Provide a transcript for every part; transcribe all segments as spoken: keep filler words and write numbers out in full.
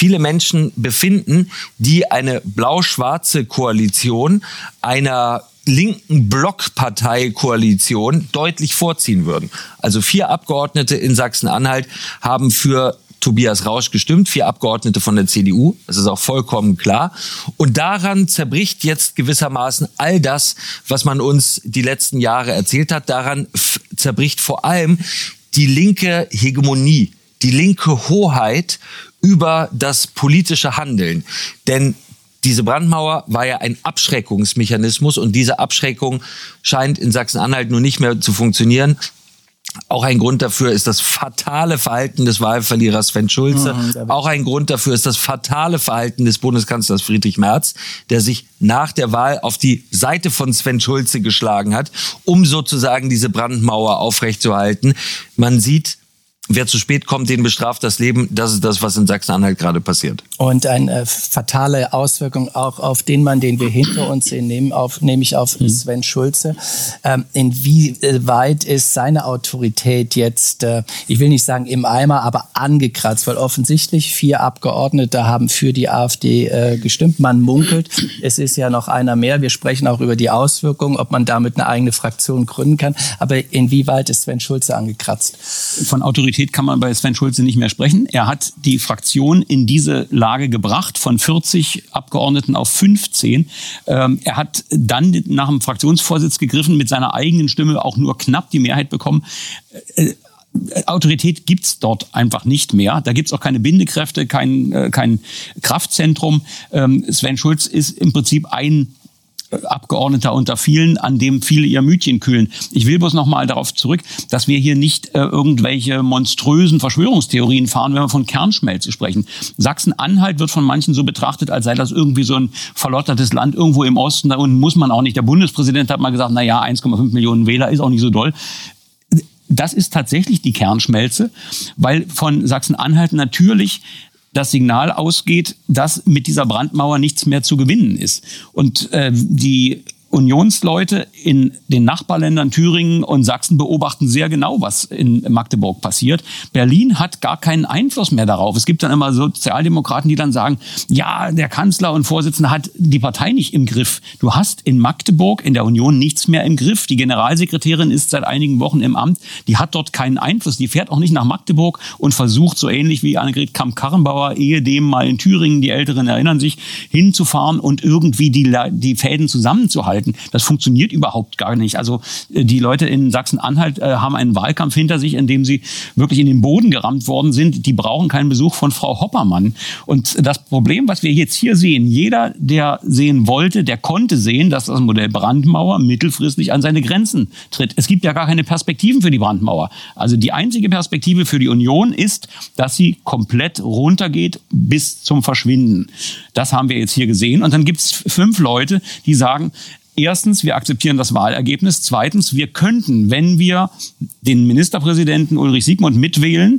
viele Menschen befinden, die eine blau-schwarze Koalition einer linken Blockpartei-Koalition deutlich vorziehen würden. Also vier Abgeordnete in Sachsen-Anhalt haben für Tobias Rausch gestimmt, vier Abgeordnete von der C D U. Das ist auch vollkommen klar. Und daran zerbricht jetzt gewissermaßen all das, was man uns die letzten Jahre erzählt hat. Daran f- zerbricht vor allem die linke Hegemonie, die linke Hoheit über das politische Handeln. Denn diese Brandmauer war ja ein Abschreckungsmechanismus und diese Abschreckung scheint in Sachsen-Anhalt nun nicht mehr zu funktionieren. Auch ein Grund dafür ist das fatale Verhalten des Wahlverlierers Sven Schulze. Mhm, Auch ein Grund dafür ist das fatale Verhalten des Bundeskanzlers Friedrich Merz, der sich nach der Wahl auf die Seite von Sven Schulze geschlagen hat, um sozusagen diese Brandmauer aufrechtzuerhalten. Man sieht, wer zu spät kommt, den bestraft das Leben. Das ist das, was in Sachsen-Anhalt gerade passiert. Und eine äh, fatale Auswirkung auch auf den Mann, den wir hinter uns sehen, nehmen auf, nämlich auf mhm. Sven Schulze. Ähm, inwieweit ist seine Autorität jetzt, äh, ich will nicht sagen im Eimer, aber angekratzt? Weil offensichtlich vier Abgeordnete haben für die AfD äh, gestimmt. Man munkelt, es ist ja noch einer mehr. Wir sprechen auch über die Auswirkungen, ob man damit eine eigene Fraktion gründen kann. Aber inwieweit ist Sven Schulze angekratzt? Von Autorität kann man bei Sven Schulze nicht mehr sprechen. Er hat die Fraktion in diese Lage gebracht, von vierzig Abgeordneten auf fünfzehn. Ähm, er hat dann nach dem Fraktionsvorsitz gegriffen, mit seiner eigenen Stimme auch nur knapp die Mehrheit bekommen. Äh, Autorität gibt's dort einfach nicht mehr. Da gibt's auch keine Bindekräfte, kein, äh, kein Kraftzentrum. Ähm, Sven Schulz ist im Prinzip ein Abgeordneter unter vielen, an dem viele ihr Mütchen kühlen. Ich will bloß noch mal darauf zurück, dass wir hier nicht äh, irgendwelche monströsen Verschwörungstheorien fahren, wenn wir von Kernschmelze sprechen. Sachsen-Anhalt wird von manchen so betrachtet, als sei das irgendwie so ein verlottertes Land irgendwo im Osten. Da unten muss man auch nicht. Der Bundespräsident hat mal gesagt, na ja, eins Komma fünf Millionen Wähler ist auch nicht so doll. Das ist tatsächlich die Kernschmelze, weil von Sachsen-Anhalt natürlich das Signal ausgeht, dass mit dieser Brandmauer nichts mehr zu gewinnen ist. Und äh, die Unionsleute in den Nachbarländern Thüringen und Sachsen beobachten sehr genau, was in Magdeburg passiert. Berlin hat gar keinen Einfluss mehr darauf. Es gibt dann immer Sozialdemokraten, die dann sagen, ja, der Kanzler und Vorsitzende hat die Partei nicht im Griff. Du hast in Magdeburg, in der Union, nichts mehr im Griff. Die Generalsekretärin ist seit einigen Wochen im Amt. Die hat dort keinen Einfluss. Die fährt auch nicht nach Magdeburg und versucht, so ähnlich wie Annegret Kramp-Karrenbauer, ehedem mal in Thüringen, die Älteren erinnern sich, hinzufahren und irgendwie die, die Fäden zusammenzuhalten. Das funktioniert überhaupt gar nicht. Also die Leute in Sachsen-Anhalt äh, haben einen Wahlkampf hinter sich, in dem sie wirklich in den Boden gerammt worden sind. Die brauchen keinen Besuch von Frau Hoppermann. Und das Problem, was wir jetzt hier sehen, jeder, der sehen wollte, der konnte sehen, dass das Modell Brandmauer mittelfristig an seine Grenzen tritt. Es gibt ja gar keine Perspektiven für die Brandmauer. Also die einzige Perspektive für die Union ist, dass sie komplett runtergeht bis zum Verschwinden. Das haben wir jetzt hier gesehen. Und dann gibt es fünf Leute, die sagen, erstens, wir akzeptieren das Wahlergebnis. Zweitens, wir könnten, wenn wir den Ministerpräsidenten Ulrich Siegmund mitwählen,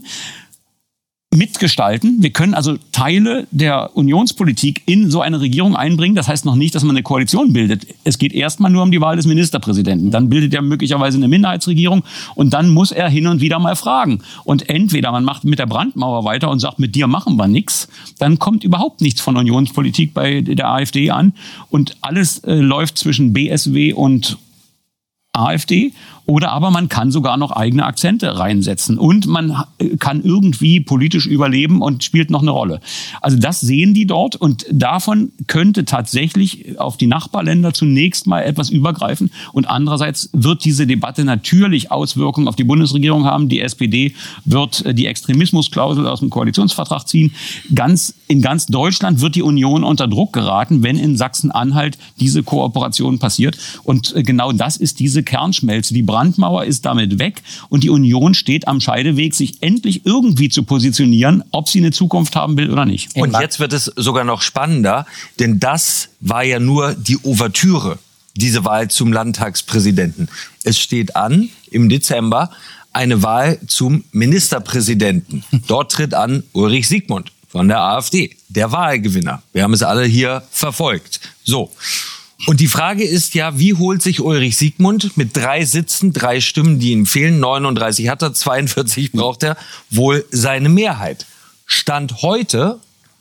mitgestalten. Wir können also Teile der Unionspolitik in so eine Regierung einbringen. Das heißt noch nicht, dass man eine Koalition bildet. Es geht erstmal nur um die Wahl des Ministerpräsidenten. Dann bildet er möglicherweise eine Minderheitsregierung und dann muss er hin und wieder mal fragen. Und entweder man macht mit der Brandmauer weiter und sagt, mit dir machen wir nichts, dann kommt überhaupt nichts von Unionspolitik bei der AfD an und alles äh, läuft zwischen B S W und AfD. Oder aber man kann sogar noch eigene Akzente reinsetzen und man kann irgendwie politisch überleben und spielt noch eine Rolle. Also das sehen die dort und davon könnte tatsächlich auf die Nachbarländer zunächst mal etwas übergreifen. Und andererseits wird diese Debatte natürlich Auswirkungen auf die Bundesregierung haben. Die S P D wird die Extremismusklausel aus dem Koalitionsvertrag ziehen. Ganz, in ganz Deutschland wird die Union unter Druck geraten, wenn in Sachsen-Anhalt diese Kooperation passiert. Und genau das ist diese Kernschmelze. Die Brandmauer ist damit weg und die Union steht am Scheideweg, sich endlich irgendwie zu positionieren, ob sie eine Zukunft haben will oder nicht. Und jetzt wird es sogar noch spannender, denn das war ja nur die Ouvertüre, diese Wahl zum Landtagspräsidenten. Es steht an im Dezember eine Wahl zum Ministerpräsidenten. Dort tritt an Ulrich Siegmund von der AfD, der Wahlgewinner. Wir haben es alle hier verfolgt. So. Und die Frage ist ja, wie holt sich Ulrich Siegmund mit drei Sitzen, drei Stimmen, die ihm fehlen, neununddreißig hat er, zweiundvierzig braucht er, wohl seine Mehrheit? Stand heute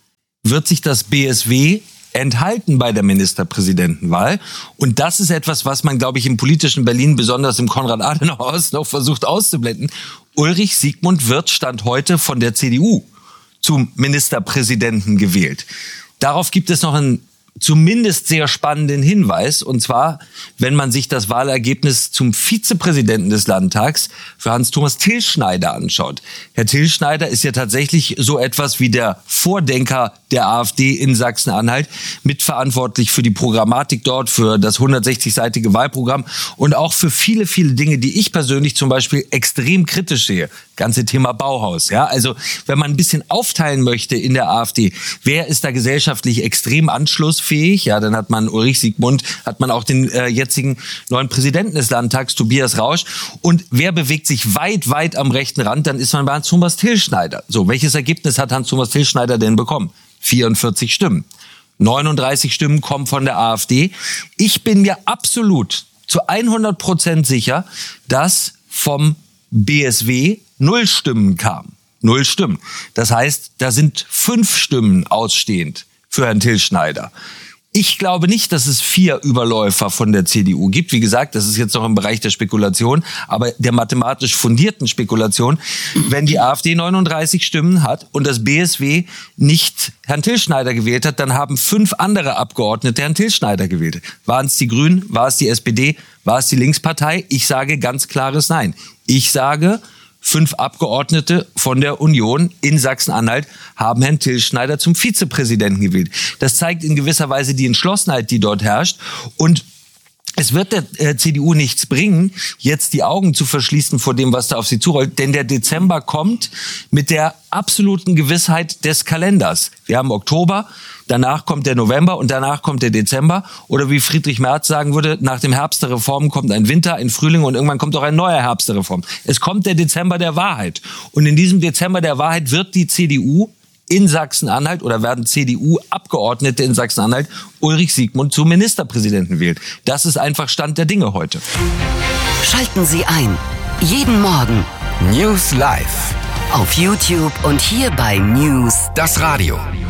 wird sich das B S W enthalten bei der Ministerpräsidentenwahl. Und das ist etwas, was man, glaube ich, im politischen Berlin, besonders im Konrad-Adenauer-Haus, noch versucht auszublenden. Ulrich Siegmund wird Stand heute von der C D U zum Ministerpräsidenten gewählt. Darauf gibt es noch einen zumindest sehr spannenden Hinweis, und zwar, wenn man sich das Wahlergebnis zum Vizepräsidenten des Landtags für Hans-Thomas Tilschneider anschaut. Herr Tilschneider ist ja tatsächlich so etwas wie der Vordenker der AfD in Sachsen-Anhalt, mitverantwortlich für die Programmatik dort, für das hundertsechzigseitige Wahlprogramm und auch für viele, viele Dinge, die ich persönlich zum Beispiel extrem kritisch sehe. Ganze Thema Bauhaus, ja. Also, wenn man ein bisschen aufteilen möchte in der AfD, wer ist da gesellschaftlich extrem anschlussfähig? Ja, dann hat man Ulrich Siegmund, hat man auch den äh, jetzigen neuen Präsidenten des Landtags, Tobias Rausch. Und wer bewegt sich weit, weit am rechten Rand? Dann ist man bei Hans-Thomas Tilschneider. So, welches Ergebnis hat Hans-Thomas Tilschneider denn bekommen? vierundvierzig Stimmen. neununddreißig Stimmen kommen von der AfD. Ich bin mir absolut zu hundert Prozent sicher, dass vom B S W null Stimmen kamen. Null Stimmen. Das heißt, da sind fünf Stimmen ausstehend für Herrn Tilschneider. Ich glaube nicht, dass es vier Überläufer von der C D U gibt. Wie gesagt, das ist jetzt noch im Bereich der Spekulation, aber der mathematisch fundierten Spekulation. Wenn die AfD neununddreißig Stimmen hat und das B S W nicht Herrn Tilschneider gewählt hat, dann haben fünf andere Abgeordnete Herrn Tilschneider gewählt. Waren es die Grünen? War es die S P D? War es die Linkspartei? Ich sage ganz klares Nein. Ich sage, fünf Abgeordnete von der Union in Sachsen-Anhalt haben Herrn Tilschneider zum Vizepräsidenten gewählt. Das zeigt in gewisser Weise die Entschlossenheit, die dort herrscht. Und es wird der äh, C D U nichts bringen, jetzt die Augen zu verschließen vor dem, was da auf sie zurollt. Denn der Dezember kommt mit der absoluten Gewissheit des Kalenders. Wir haben Oktober, danach kommt der November und danach kommt der Dezember. Oder wie Friedrich Merz sagen würde, nach dem Herbst der Reformen kommt ein Winter, ein Frühling und irgendwann kommt auch ein neuer Herbst der Reform. Es kommt der Dezember der Wahrheit. Und in diesem Dezember der Wahrheit wird die C D U in Sachsen-Anhalt oder werden C D U-Abgeordnete in Sachsen-Anhalt Ulrich Siegmund zum Ministerpräsidenten wählen. Das ist einfach Stand der Dinge heute. Schalten Sie ein. Jeden Morgen. News Live. Auf YouTube und hier bei News. Das Radio.